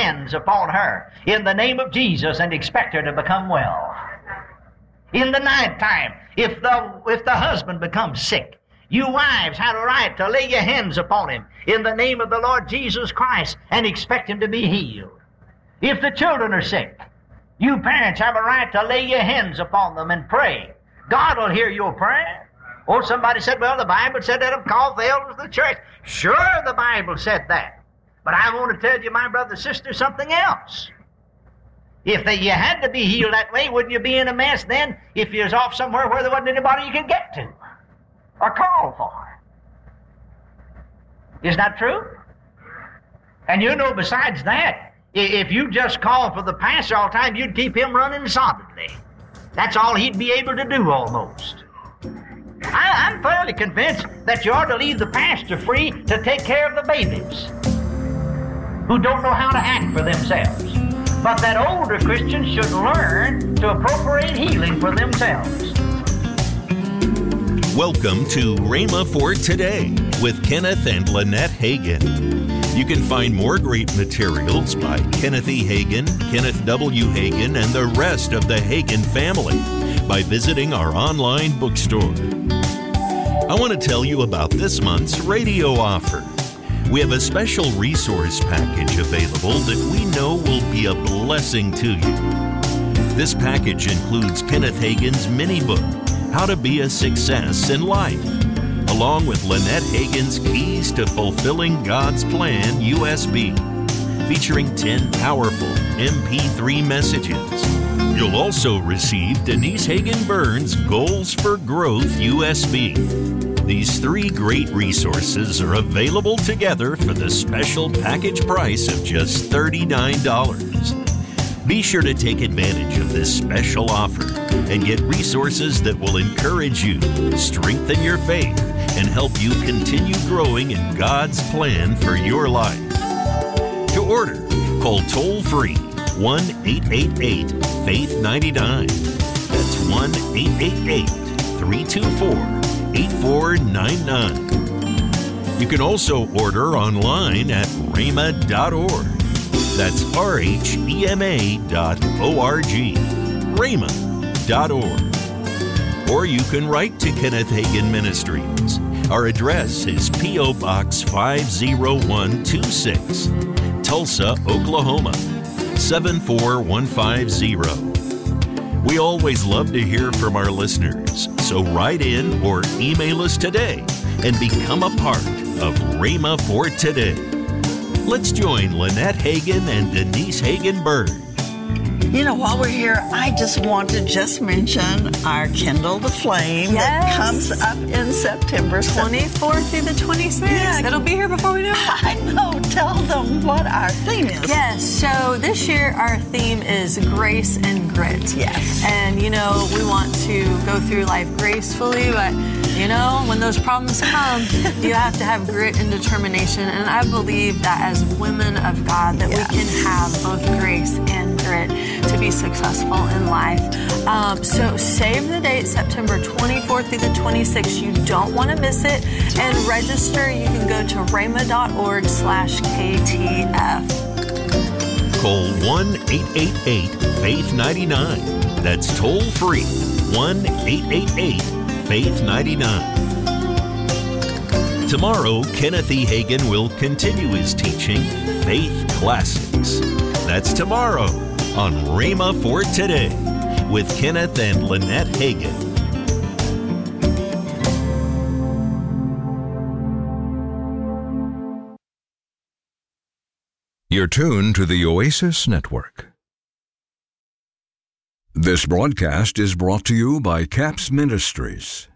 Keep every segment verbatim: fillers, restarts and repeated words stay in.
hands upon her in the name of Jesus and expect her to become well. In the night time, if the, if the husband becomes sick, you wives have a right to lay your hands upon him in the name of the Lord Jesus Christ and expect him to be healed. If the children are sick, you parents have a right to lay your hands upon them and pray. God will hear your prayer. Or somebody said, well, the Bible said that of call the elders of the church. Sure, the Bible said that. But I want to tell you, my brother, sister, something else. If they, you had to be healed that way, wouldn't you be in a mess then if you was off somewhere where there wasn't anybody you could get to or call for? Isn't that true? And you know, besides that, if you just called for the pastor all the time, you'd keep him running solidly. That's all he'd be able to do almost. I, I'm fairly convinced that you ought to leave the pastor free to take care of the babies who don't know how to act for themselves. But that older Christians should learn to appropriate healing for themselves. Welcome to Rhema for Today with Kenneth and Lynette Hagin. You can find more great materials by Kenneth E. Hagin, Kenneth W. Hagin, and the rest of the Hagin family by visiting our online bookstore. I want to tell you about this month's radio offer. We have a special resource package available that we know will be a blessing to you. This package includes Kenneth Hagin's mini book, How to Be a Success in Life, along with Lynette Hagin's Keys to Fulfilling God's Plan U S B, featuring ten powerful M P three messages. You'll also receive Denise Hagin Burns' Goals for Growth U S B. These three great resources are available together for the special package price of just thirty-nine dollars. Be sure to take advantage of this special offer and get resources that will encourage you, strengthen your faith, and help you continue growing in God's plan for your life. To order, call toll-free one eight eight eight, faith nine nine. That's one eight eight eight, three two four, eight four nine nine. You can also order online at rhema dot org. That's R H E M A dot O R G, rhema dot org. Or you can write to Kenneth Hagin Ministries. Our address is P O Box five oh one two six, Tulsa, Oklahoma, seven four one five zero. We always love to hear from our listeners, so write in or email us today and become a part of Rhema for Today. Let's join Lynette Hagin and Denise Hagin Burns. You know, while we're here, I just want to just mention our Kindle the Flame yes. that comes up in September twenty-fourth through the twenty-sixth. Yeah. It'll be here before we know it. I know. Tell them what our theme is. Yes. So this year our theme is grace and grit. Yes. And, you know, we want to go through life gracefully, but, you know, when those problems come, you have to have grit and determination. And I believe that as women of God, that yes. we can have both grace and grit to be successful in life. Um, so save the date, September twenty-fourth through the twenty-sixth. You don't want to miss it. And register, you can go to rhema dot org slash K T F. Call one eight eight eight, faith nine nine. That's toll free, one eight eight eight, faith nine nine. Tomorrow, Kenneth E. Hagin will continue his teaching, Faith Classics. That's tomorrow on Rhema for Today with Kenneth and Lynette Hagin. You're tuned to the Oasis Network. This broadcast is brought to you by Caps Ministries.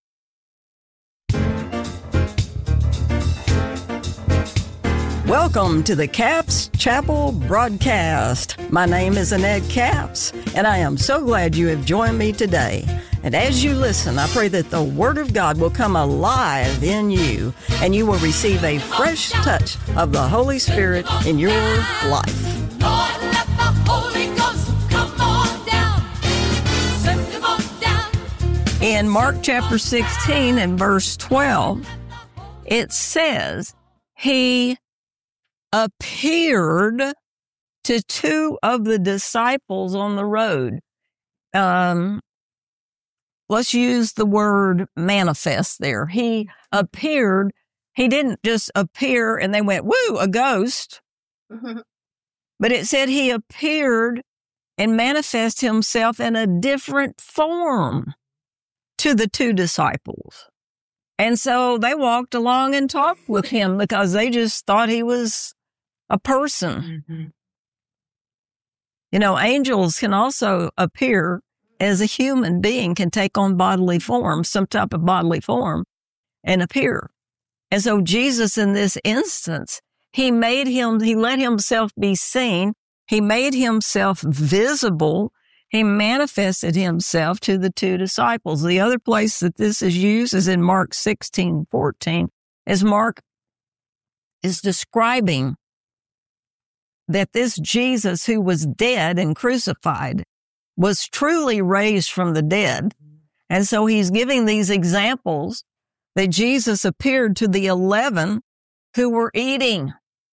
Welcome to the Caps Chapel broadcast. My name is Annette Caps, and I am so glad you have joined me today. And as you listen, I pray that the Word of God will come alive in you, and you will receive a fresh touch of the Holy Spirit in your life. Lord, let the Holy Ghost come on down. Send him on down. In Mark chapter sixteen and verse twelve, it says, He appeared to two of the disciples on the road. Um, let's use the word manifest there. He appeared. He didn't just appear and they went, woo, a ghost. But it said he appeared and manifest himself in a different form to the two disciples. And so they walked along and talked with him because they just thought he was a person. Mm-hmm. You know, angels can also appear as a human being, can take on bodily form, some type of bodily form, and appear. And so Jesus, in this instance, he made him, he let himself be seen. He made himself visible. He manifested himself to the two disciples. The other place that this is used is in Mark sixteen fourteen, as Mark is describing that this Jesus who was dead and crucified was truly raised from the dead. And so he's giving these examples that Jesus appeared to the eleven who were eating.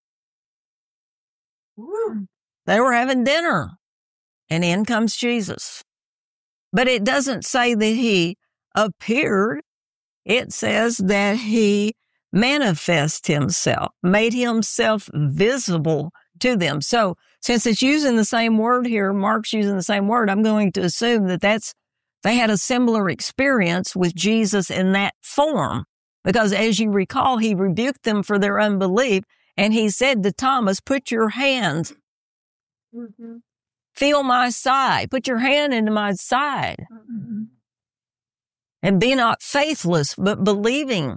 Woo. They were having dinner. And in comes Jesus. But it doesn't say that he appeared. It says that he manifested himself, made himself visible to them. So since it's using the same word here, Mark's using the same word, I'm going to assume that that's, they had a similar experience with Jesus in that form. Because as you recall, he rebuked them for their unbelief. And he said to Thomas, put your hands, mm-hmm. feel my side, put your hand into my side. Mm-hmm. And be not faithless, but believing.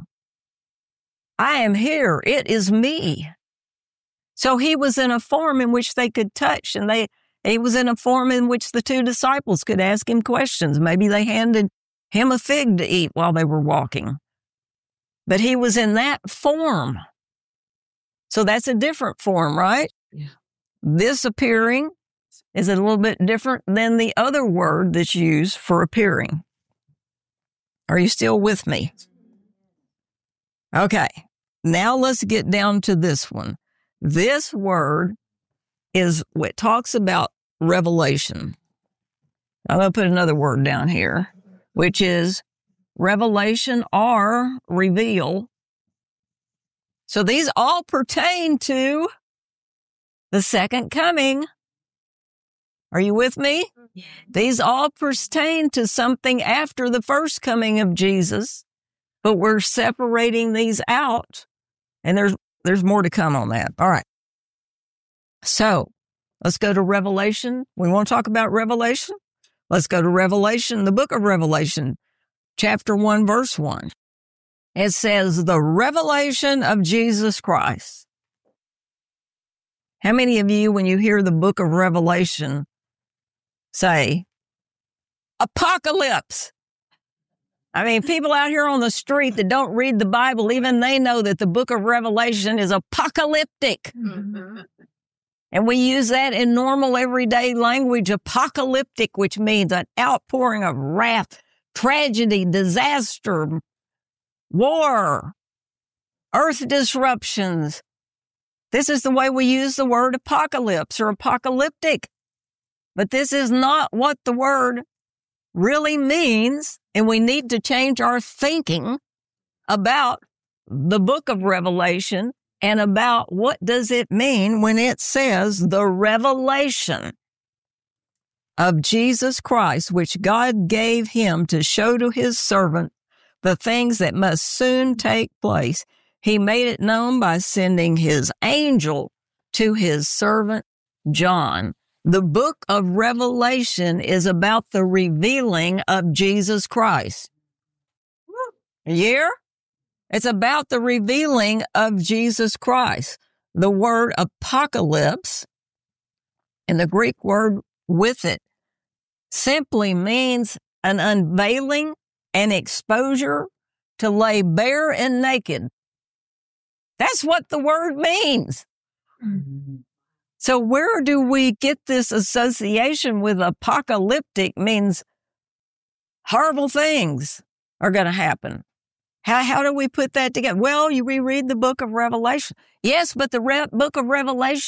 I am here. It is me. So he was in a form in which they could touch, and they he was in a form in which the two disciples could ask him questions. Maybe they handed him a fig to eat while they were walking. But he was in that form. So that's a different form, right? Yeah. This appearing is a little bit different than the other word that's used for appearing. Are you still with me? Okay. Now let's get down to this one. This word is what talks about revelation. I'm going to put another word down here, which is revelation or reveal. So these all pertain to the second coming. Are you with me? Yeah. These all pertain to something after the first coming of Jesus, but we're separating these out, and there's there's more to come on that. All right. So let's go to Revelation. We want to talk about Revelation? Let's go to Revelation, the book of Revelation, chapter one, verse one. It says, the revelation of Jesus Christ. How many of you, when you hear the book of Revelation, say, apocalypse? I mean, people out here on the street that don't read the Bible, even they know that the book of Revelation is apocalyptic. Mm-hmm. And we use that in normal everyday language, apocalyptic, which means an outpouring of wrath, tragedy, disaster, war, earth disruptions. This is the way we use the word apocalypse or apocalyptic. But this is not what the word really means, and we need to change our thinking about the book of Revelation and about what does it mean when it says the revelation of Jesus Christ, which God gave him to show to his servant the things that must soon take place. He made it known by sending his angel to his servant John. The book of Revelation is about the revealing of Jesus Christ. Yeah? It's about the revealing of Jesus Christ. The word apocalypse and the Greek word with it simply means an unveiling, an exposure, to lay bare and naked. That's what the word means. Mm-hmm. So where do we get this association with apocalyptic? Means horrible things are going to happen. How how do we put that together? Well, you reread the book of Revelation. Yes, but the re- book of Revelation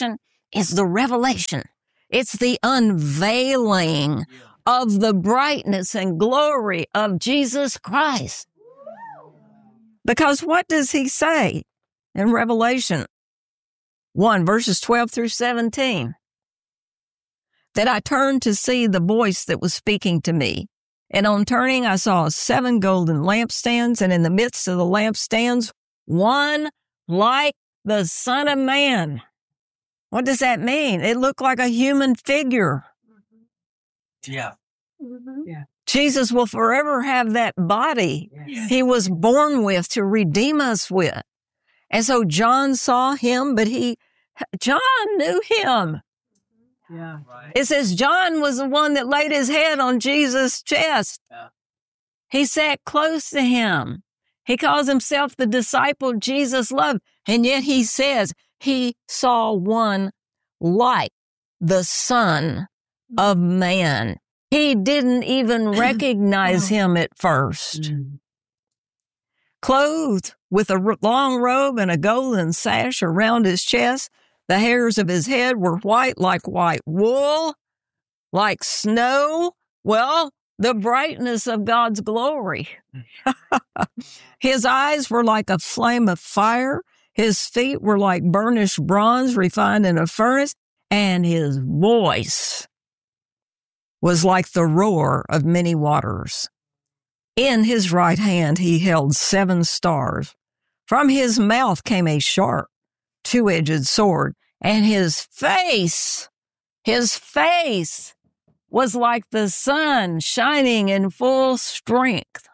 is the revelation. It's the unveiling of the brightness and glory of Jesus Christ. Because what does he say in Revelation one, verses twelve through seventeen? That I turned to see the voice that was speaking to me. And on turning, I saw seven golden lampstands, and in the midst of the lampstands, one like the Son of Man. What does that mean? It looked like a human figure. Yeah. Yeah. Jesus will forever have that body Yes. he was born with to redeem us with. And so John saw him, but he, John knew him. Yeah. Right. It says John was the one that laid his head on Jesus' chest. Yeah. He sat close to him. He calls himself the disciple Jesus loved. And yet he says he saw one like the Son of Man. He didn't even recognize him at first. Mm. Clothed with a r- long robe and a golden sash around his chest, the hairs of his head were white like white wool, like snow. Well, the brightness of God's glory. His eyes were like a flame of fire. His feet were like burnished bronze refined in a furnace. And his voice was like the roar of many waters. In his right hand he held seven stars. From his mouth came a sharp, two-edged sword, and his face, his face was like the sun shining in full strength.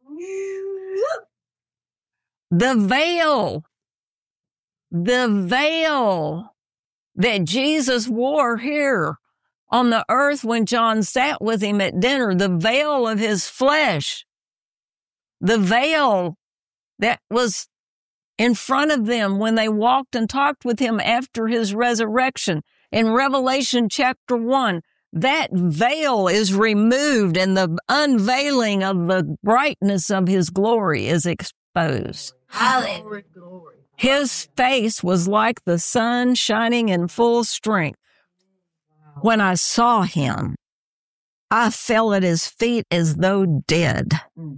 The veil, the veil that Jesus wore here on the earth when John sat with him at dinner, the veil of his flesh, the veil that was in front of them when they walked and talked with him after his resurrection. In Revelation chapter one, that veil is removed and the unveiling of the brightness of his glory is exposed. Hallelujah. His face was like the sun shining in full strength. When I saw him, I fell at his feet as though dead.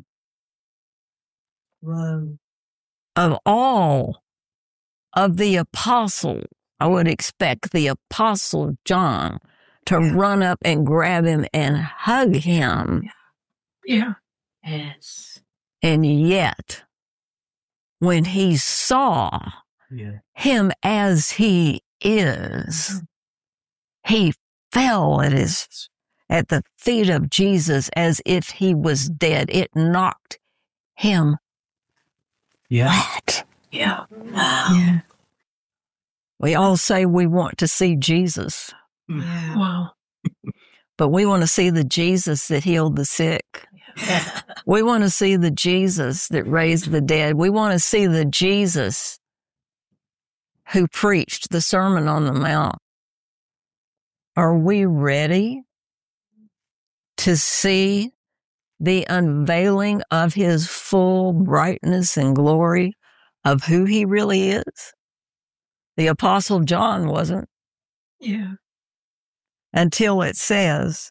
Wow. Of all of the apostles, I would expect the apostle John to run up and grab him and hug him. Yeah. Yes. And yet, when he saw Yeah. him as he is, he fell at his at the feet of Jesus as if he was dead. It knocked him Yeah. flat. Yeah. Yeah. We all say we want to see Jesus, Yeah. Wow. but we want to see the Jesus that healed the sick. We want to see the Jesus that raised the dead. We want to see the Jesus who preached the Sermon on the Mount. Are we ready to see the unveiling of his full brightness and glory of who he really is? The Apostle John wasn't, Yeah. until it says,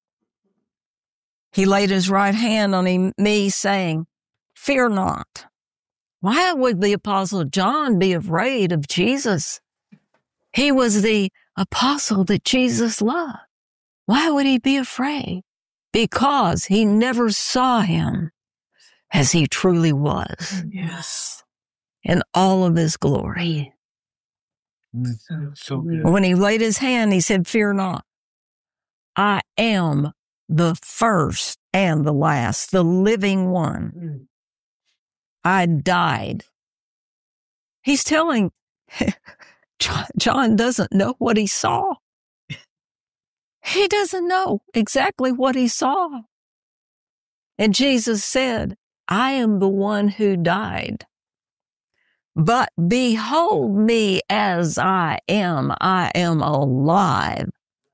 he laid his right hand on him, me, saying, "Fear not." Why would the Apostle John be afraid of Jesus? He was the apostle that Jesus loved. Why would he be afraid? Because he never saw him as he truly was Yes. in all of his glory. So, so good. When he laid his hand, he said, "Fear not. I am the first and the last, the living one. I died." He's telling, John, John doesn't know what he saw. He doesn't know exactly what he saw. And Jesus said, "I am the one who died. But behold me as I am. I am alive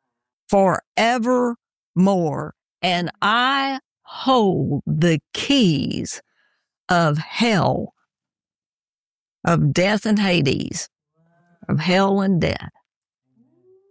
forevermore. And I hold the keys of hell, of death and Hades, of hell and death."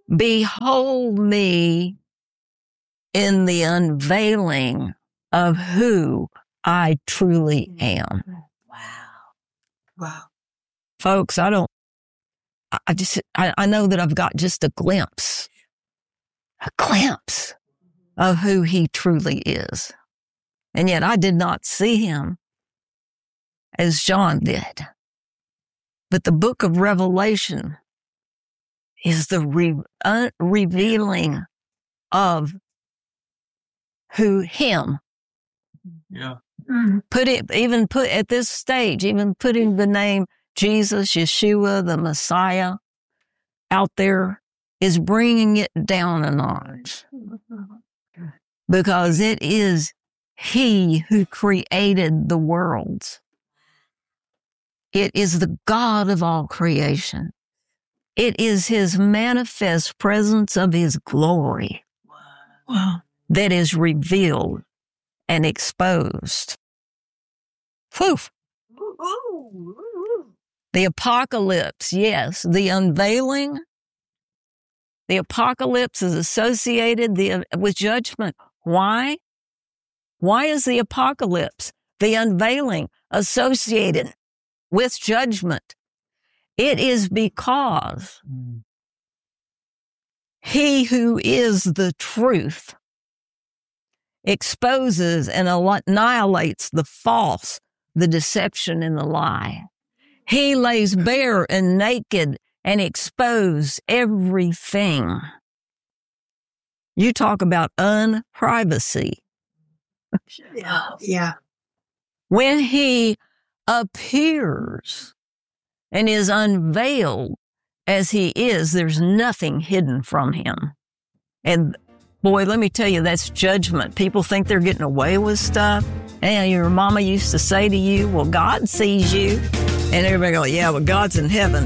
behold me in the unveiling of who I truly am. Wow. Folks, I don't, I just, I, I know that I've got just a glimpse, a glimpse of who he truly is. And yet I did not see him as John did. But the book of Revelation is the re, uh, revealing of who him. Yeah. Put it, even put at this stage, even putting the name Jesus, Yeshua, the Messiah out there is bringing it down a notch. Because it is he who created the worlds. It is the God of all creation. It is his manifest presence of his glory Wow. that is revealed and exposed. Whew. The apocalypse, yes, the unveiling. The apocalypse is associated the, with judgment. Why? Why is the apocalypse, the unveiling, associated with judgment? It is because he who is the truth exposes and annihilates the false, the deception, and the lie. He lays bare and naked and expose everything. You talk about unprivacy. Yeah. Yeah. When he appears and is unveiled as he is, there's nothing hidden from him. And boy, let me tell you, that's judgment. People think they're getting away with stuff. And your mama used to say to you, well, God sees you. And everybody go, yeah, well, God's in heaven.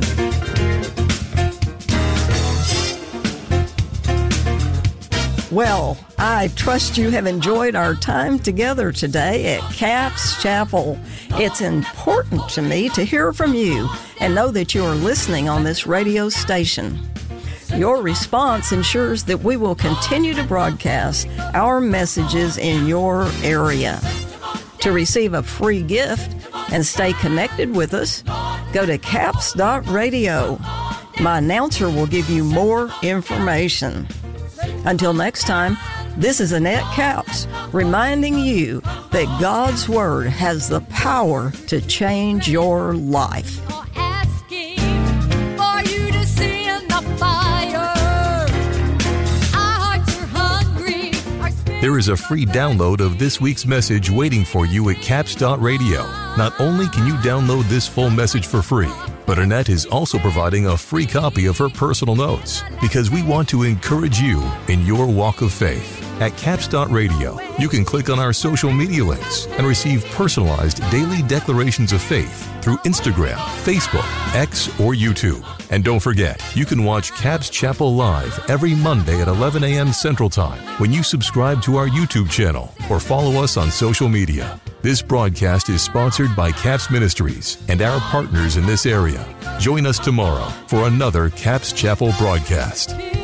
Well, I trust you have enjoyed our time together today at Capps Chapel. It's important to me to hear from you and know that you are listening on this radio station. Your response ensures that we will continue to broadcast our messages in your area. To receive a free gift and stay connected with us, go to capps dot radio. My announcer will give you more information. Until next time, this is Annette Capps reminding you that God's Word has the power to change your life. Asking for you to send the fire. Our hearts are hungry. Our spirits There is a free download of this week's message waiting for you at capps dot radio. Not only can you download this full message for free, but Annette is also providing a free copy of her personal notes because we want to encourage you in your walk of faith. At capps dot radio, you can click on our social media links and receive personalized daily declarations of faith through Instagram, Facebook, X, or YouTube. And don't forget, you can watch Capps Chapel live every Monday at eleven a.m. Central Time when you subscribe to our YouTube channel or follow us on social media. This broadcast is sponsored by Capps Ministries and our partners in this area. Join us tomorrow for another Capps Chapel broadcast.